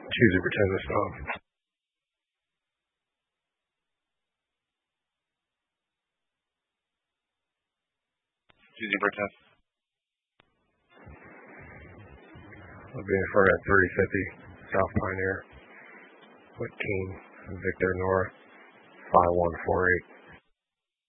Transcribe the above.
Choosy pretend to stop. Choosy pretend. I'll be in front at 3050 South Pioneer. What team? Victor Nora 5148.